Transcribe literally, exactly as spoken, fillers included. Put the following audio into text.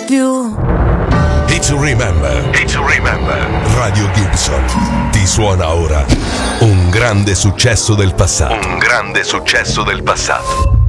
you. Hit to remember. Hit to remember. Radio Gibson ti suona ora un grande successo del passato. Un grande successo del passato.